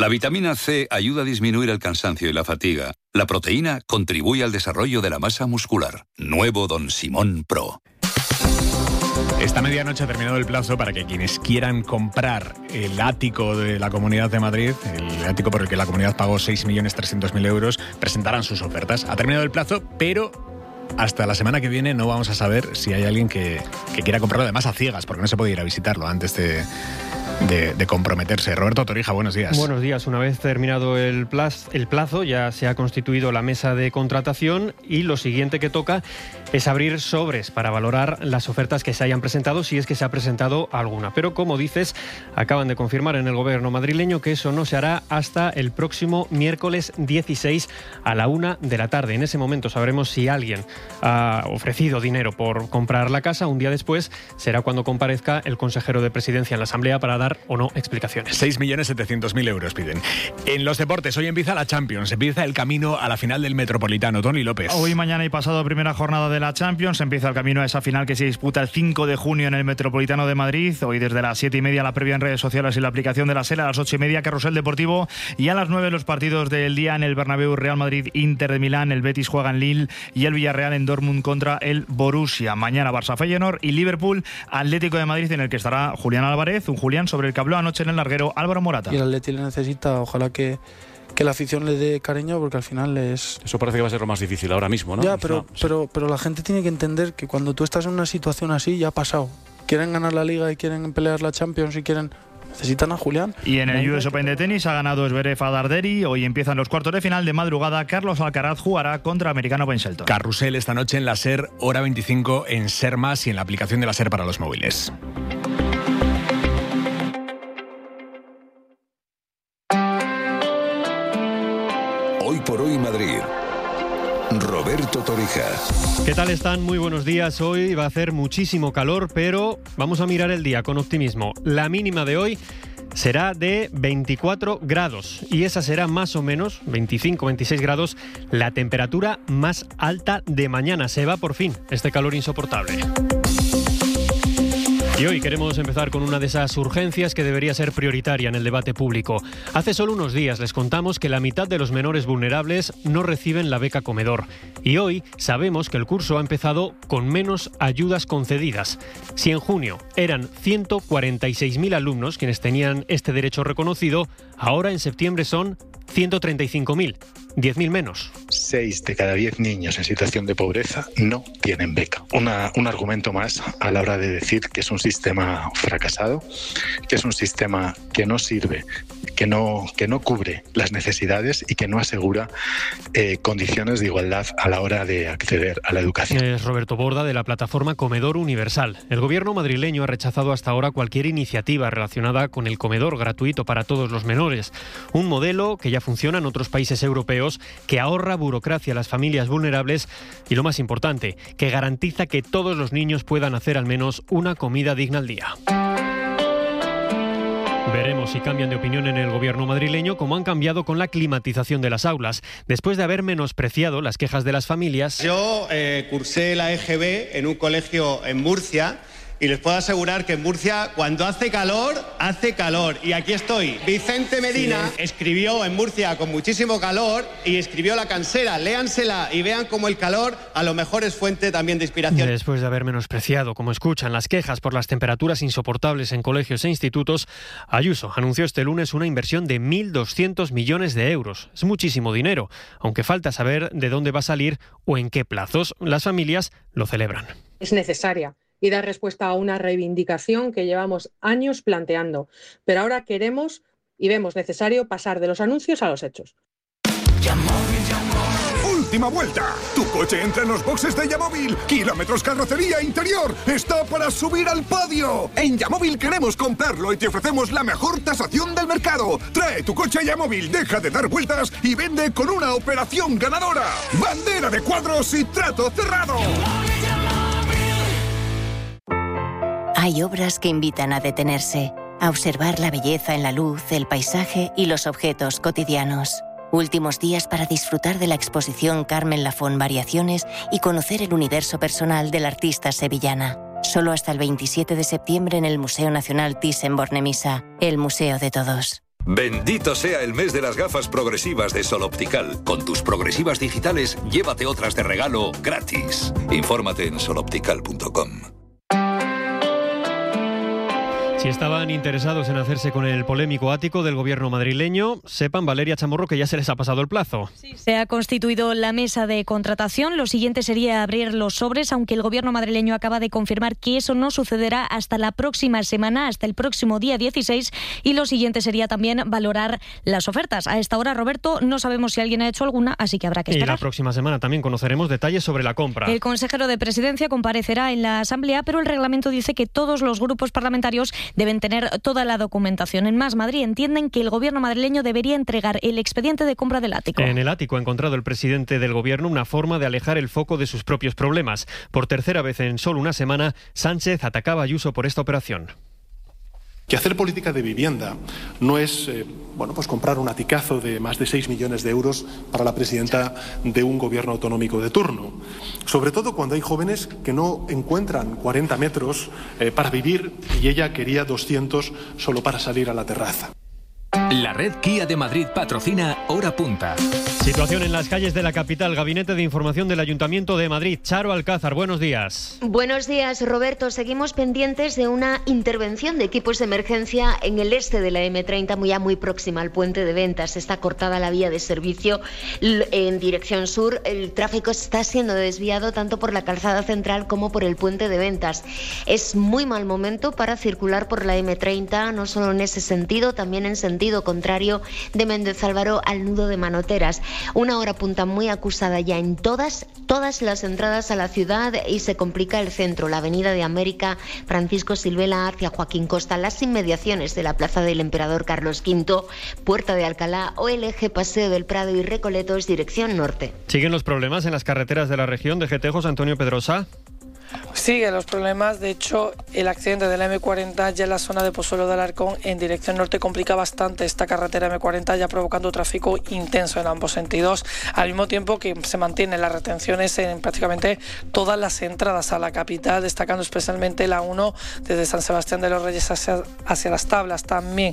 La vitamina C ayuda a disminuir el cansancio y la fatiga. La proteína contribuye al desarrollo de la masa muscular. Nuevo Don Simón Pro. Esta medianoche ha terminado el plazo para que quienes quieran comprar el ático de la Comunidad de Madrid, el ático por el que la comunidad pagó 6.300.000 euros, presentaran sus ofertas. Ha terminado el plazo, pero hasta la semana que viene no vamos a saber si hay alguien que quiera comprarlo, además a ciegas, porque no se puede ir a visitarlo antes de comprometerse. Roberto Torija, buenos días. Buenos días. Una vez terminado el plazo, ya se ha constituido la mesa de contratación y lo siguiente que toca es abrir sobres para valorar las ofertas que se hayan presentado, si es que se ha presentado alguna. Pero, como dices, acaban de confirmar en el gobierno madrileño que eso no se hará hasta el próximo miércoles 16 a la 1 de la tarde. En ese momento sabremos si alguien ha ofrecido dinero por comprar la casa. Un día después será cuando comparezca el consejero de Presidencia en la Asamblea para dar o no explicaciones. 6.700.000 euros piden. En los deportes, hoy empieza la Champions, empieza el camino a la final del Metropolitano. Tony López. Hoy, mañana y pasado, primera jornada de la Champions, empieza el camino a esa final que se disputa el 5 de junio en el Metropolitano de Madrid. Hoy desde las 7:30 la previa en redes sociales y la aplicación de la SER, a las 8:30 Carrusel Deportivo y a las 9 los partidos del día en el Bernabéu. Real Madrid, Inter de Milán, el Betis juega en Lille y el Villarreal en Dortmund contra el Borussia. Mañana Barça Feyenoord y Liverpool Atlético de Madrid, en el que estará Julián Álvarez, un Julián sobre el que habló anoche en el larguero Álvaro Morata. Y el Atleti le necesita, ojalá que la afición le dé cariño, porque al final es... Eso parece que va a ser lo más difícil ahora mismo, ¿no? Ya, pero la gente tiene que entender que cuando tú estás en una situación así, ya ha pasado. Quieren ganar la Liga y quieren pelear la Champions y necesitan a Julián. Y en el US Open de tenis ha ganado Zverev a Darderi. Hoy empiezan los cuartos de final. De madrugada, Carlos Alcaraz jugará contra americano Ben Shelton. Carrusel esta noche en la SER, hora 25 en SER Más y en la aplicación de la SER para los móviles. Hoy por hoy Madrid. Roberto Torija. ¿Qué tal están? Muy buenos días. Hoy va a hacer muchísimo calor, pero vamos a mirar el día con optimismo. La mínima de hoy será de 24 grados y esa será más o menos, 25-26 grados, la temperatura más alta de mañana. Se va por fin este calor insoportable. Y hoy queremos empezar con una de esas urgencias que debería ser prioritaria en el debate público. Hace solo unos días les contamos que la mitad de los menores vulnerables no reciben la beca comedor. Y hoy sabemos que el curso ha empezado con menos ayudas concedidas. Si en junio eran 146.000 alumnos quienes tenían este derecho reconocido, ahora en septiembre son 135.000. 10.000 menos. 6 de cada 10 niños en situación de pobreza no tienen beca. Un argumento más a la hora de decir que es un sistema fracasado, que es un sistema que no sirve, que no cubre las necesidades y que no asegura condiciones de igualdad a la hora de acceder a la educación. Es Roberto Borda, de la plataforma Comedor Universal. El gobierno madrileño ha rechazado hasta ahora cualquier iniciativa relacionada con el comedor gratuito para todos los menores. Un modelo que ya funciona en otros países europeos, que ahorra burocracia a las familias vulnerables y, lo más importante, que garantiza que todos los niños puedan hacer al menos una comida digna al día. Veremos si cambian de opinión en el gobierno madrileño, como han cambiado con la climatización de las aulas. Después de haber menospreciado las quejas de las familias... Yo cursé la EGB en un colegio en Murcia. Y les puedo asegurar que en Murcia, cuando hace calor, hace calor. Y aquí estoy. Vicente Medina escribió en Murcia con muchísimo calor y escribió La Cansera. Léansela y vean cómo el calor a lo mejor es fuente también de inspiración. Después de haber menospreciado, como escuchan, las quejas por las temperaturas insoportables en colegios e institutos, Ayuso anunció este lunes una inversión de 1.200 millones de euros. Es muchísimo dinero, aunque falta saber de dónde va a salir o en qué plazos. Las familias lo celebran. Es necesaria y dar respuesta a una reivindicación que llevamos años planteando. Pero ahora queremos y vemos necesario pasar de los anuncios a los hechos. ¡Última vuelta! Tu coche entra en los boxes de Yamóvil. Kilómetros carrocería interior. ¡Está para subir al podio! En Yamóvil queremos comprarlo y te ofrecemos la mejor tasación del mercado. Trae tu coche a Yamóvil, deja de dar vueltas y vende con una operación ganadora. Bandera de cuadros y trato cerrado. Hay obras que invitan a detenerse, a observar la belleza en la luz, el paisaje y los objetos cotidianos. Últimos días para disfrutar de la exposición Carmen Lafón Variaciones y conocer el universo personal de la artista sevillana. Solo hasta el 27 de septiembre en el Museo Nacional Thyssen-Bornemisza, el museo de todos. Bendito sea el mes de las gafas progresivas de Sol Optical. Con tus progresivas digitales, llévate otras de regalo gratis. Infórmate en soloptical.com. Si estaban interesados en hacerse con el polémico ático del gobierno madrileño, sepan, Valeria Chamorro, que ya se les ha pasado el plazo. Se ha constituido la mesa de contratación. Lo siguiente sería abrir los sobres, aunque el gobierno madrileño acaba de confirmar que eso no sucederá hasta la próxima semana, hasta el próximo día 16. Y lo siguiente sería también valorar las ofertas. A esta hora, Roberto, no sabemos si alguien ha hecho alguna, así que habrá que esperar. Y la próxima semana también conoceremos detalles sobre la compra. El consejero de Presidencia comparecerá en la Asamblea, pero el reglamento dice que todos los grupos parlamentarios deben tener toda la documentación. En Más Madrid entienden que el gobierno madrileño debería entregar el expediente de compra del ático. En el ático ha encontrado el presidente del gobierno una forma de alejar el foco de sus propios problemas. Por tercera vez en solo una semana, Sánchez atacaba a Ayuso por esta operación. Que hacer política de vivienda no es pues comprar un aticazo de más de 6 millones de euros para la presidenta de un gobierno autonómico de turno. Sobre todo cuando hay jóvenes que no encuentran 40 metros para vivir y ella quería 200 solo para salir a la terraza. La red Kia de Madrid patrocina Hora Punta. Situación en las calles de la capital. Gabinete de Información del Ayuntamiento de Madrid. Charo Alcázar, buenos días. Buenos días, Roberto. Seguimos pendientes de una intervención de equipos de emergencia en el este de la M30, muy próxima al puente de Ventas. Está cortada la vía de servicio en dirección sur. El tráfico está siendo desviado tanto por la calzada central como por el puente de Ventas. Es muy mal momento para circular por la M30, no solo en ese sentido, también en sentido contrario de Méndez Álvaro al nudo de Manoteras. Una hora punta muy acusada ya en todas las entradas a la ciudad y se complica el centro, la avenida de América, Francisco Silvela hacia Joaquín Costa, las inmediaciones de la Plaza del Emperador Carlos V, Puerta de Alcalá o el eje Paseo del Prado y Recoletos dirección norte. ¿Siguen los problemas en las carreteras de la región de Getejos, Antonio Pedrosa? Siguen los problemas, de hecho el accidente de la M40 ya en la zona de Pozuelo de Alarcón en dirección norte complica bastante esta carretera M40, ya provocando tráfico intenso en ambos sentidos, al mismo tiempo que se mantienen las retenciones en prácticamente todas las entradas a la capital, destacando especialmente la 1 desde San Sebastián de los Reyes hacia las Tablas, también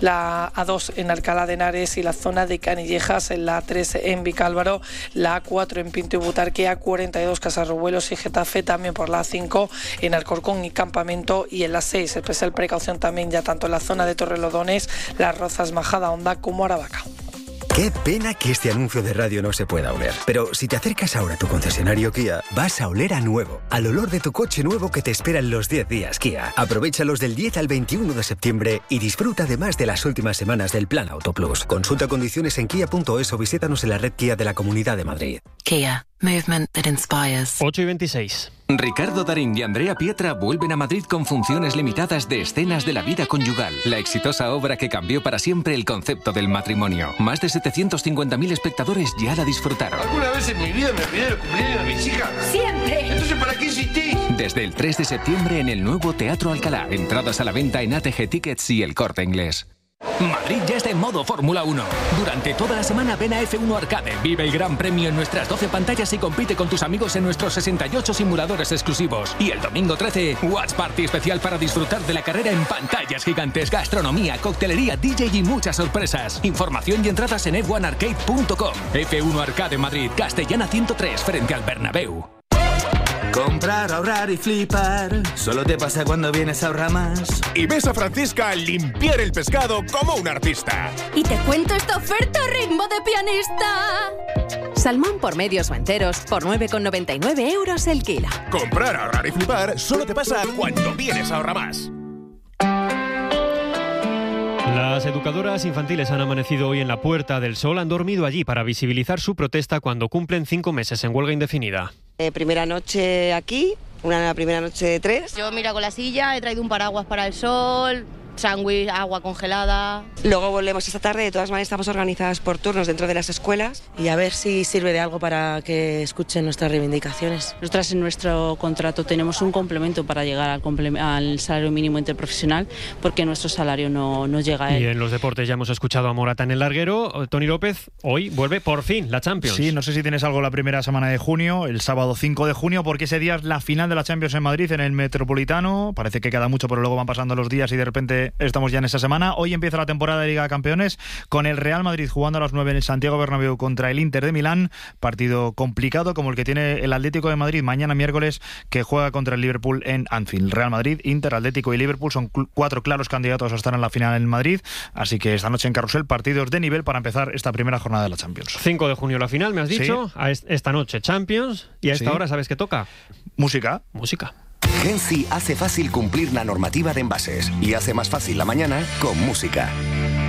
la A2 en Alcalá de Henares y la zona de Canillejas, en la A3 en Vicálvaro, la A4 en Pinto y Butarque, A42 Casarrubuelos y Getafe, también por la A5 en Alcorcón y Campamento, y en la 6 especial precaución también ya tanto en la zona de Torrelodones, Las Rozas, Majada Honda como Aravaca. Qué pena que este anuncio de radio no se pueda oler. Pero si te acercas ahora a tu concesionario Kia, vas a oler a nuevo. Al olor de tu coche nuevo que te espera en los 10 días Kia. Aprovéchalos del 10 al 21 de septiembre y disfruta además de las últimas semanas del Plan Auto Plus. Consulta condiciones en kia.es o visítanos en la red Kia de la Comunidad de Madrid. Kia. Movement that inspires. 8:26. Ricardo Darín y Andrea Pietra vuelven a Madrid con funciones limitadas de Escenas de la Vida Conyugal, la exitosa obra que cambió para siempre el concepto del matrimonio. Más de 750.000 espectadores ya la disfrutaron. ¿Alguna vez en mi vida me pidieron el cumpleaños de mis hijas? ¡Siempre! Entonces, ¿para qué insistís? Desde el 3 de septiembre en el nuevo Teatro Alcalá. Entradas a la venta en ATG Tickets y El Corte Inglés. Madrid ya está en modo Fórmula 1. Durante toda la semana ven a F1 Arcade, vive el gran premio en nuestras 12 pantallas y compite con tus amigos en nuestros 68 simuladores exclusivos. Y el domingo 13, Watch Party especial para disfrutar de la carrera en pantallas gigantes, gastronomía, coctelería, DJ y muchas sorpresas. Información y entradas en f1arcade.com. F1 Arcade Madrid, Castellana 103, frente al Bernabéu. Comprar, ahorrar y flipar, solo te pasa cuando vienes a Ahorramás. Y ves a Francisca limpiar el pescado como un artista. Y te cuento esta oferta a ritmo de pianista. Salmón por medios o enteros por 9,99 € el kilo. Comprar, ahorrar y flipar solo te pasa cuando vienes a Ahorramás. Las educadoras infantiles han amanecido hoy en la Puerta del Sol. Han dormido allí para visibilizar su protesta cuando cumplen 5 meses en huelga indefinida. Primera noche aquí, una primera noche de 3. Yo miro con la silla, he traído un paraguas para el sol, sándwich, agua congelada. Luego volvemos esta tarde, de todas maneras estamos organizadas por turnos dentro de las escuelas y a ver si sirve de algo para que escuchen nuestras reivindicaciones. Nosotras en nuestro contrato tenemos un complemento para llegar al salario mínimo interprofesional porque nuestro salario no llega a él. Y en los deportes ya hemos escuchado a Morata en el larguero. Toni López, hoy vuelve por fin la Champions. Sí, no sé si tienes algo la primera semana de junio, el sábado 5 de junio, porque ese día es la final de la Champions en Madrid, en el Metropolitano. Parece que queda mucho, pero luego van pasando los días y de repente estamos ya en esa semana. Hoy empieza la temporada de Liga de Campeones con el Real Madrid jugando a las 9 en el Santiago Bernabéu contra el Inter de Milán. Partido complicado como el que tiene el Atlético de Madrid mañana miércoles, que juega contra el Liverpool en Anfield. Real Madrid, Inter, Atlético y Liverpool son 4 claros candidatos a estar en la final en Madrid. Así que esta noche en Carrusel, partidos de nivel para empezar esta primera jornada de la Champions. 5 de junio la final, me has dicho. Sí. Esta noche Champions. Y a esta hora, ¿sabes qué toca? Música. Genci hace fácil cumplir la normativa de envases y hace más fácil la mañana con música.